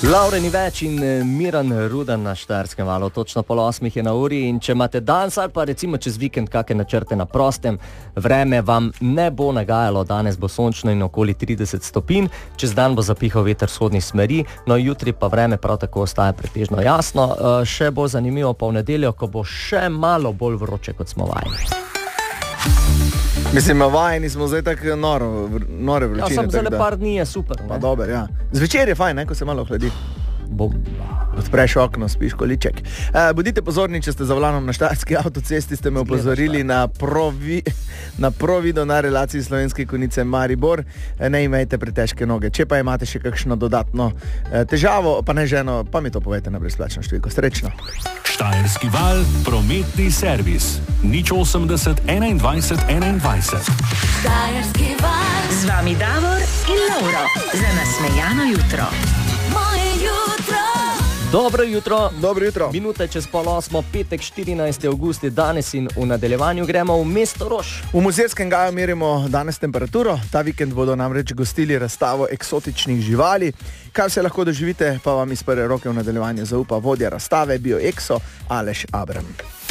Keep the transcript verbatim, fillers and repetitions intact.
Laure ni več in Miran Rudan na Štajerskem valu. Točno pol osmih je na uri in če imate danes ali pa recimo čez vikend kakšne načrte na prostem, vreme vam ne bo nagajalo. Danes bo sončno in okoli trideset stopinj, čez dan bo zapihal veter vzhodnih smeri, no jutri pa vreme prav tako ostaja pretežno jasno. Še bo zanimivo pa v nedeljo, ko bo še malo bolj vroče, kot smo vajeni. Mislim, vajeni smo zdaj tako noro, nore vročine. Ja, sam za le da... par dni je super. Pa dober, ja. Zvečer je fajn, ne, ko se malo hladi. Bomba. Odpreš okno, spiš količek. E, bodite pozorni, če ste za volanom na Štajerski avtocesti, ste me opozorili na provi, na provido na relaciji Slovenske Konjice Maribor. E, ne imejte pretežke noge. Če pa imate še kakšno dodatno e, težavo, pa ne ženo, pa mi to povejte na brezplačno številko. Srečno. Štajerski val, prometni servis. nič osemdeset enaindvajset enaindvajset. Štajerski val. Z vami Davor in Lauro. Za nasmejano jutro. Moje jutro. Dobro jutro. Dobro jutro. Minute čez pol osmo, petek štirinajsti avgust je danes in v nadaljevanju gremo v mesto Rož. V Muzerskem gaju merimo danes temperaturo. Ta vikend bodo namreč gostili razstavo eksotičnih živali. Kaj vse lahko doživite, pa vam iz prve roke v nadaljevanju zaupa vodja razstave Bioexo Aleš Abram.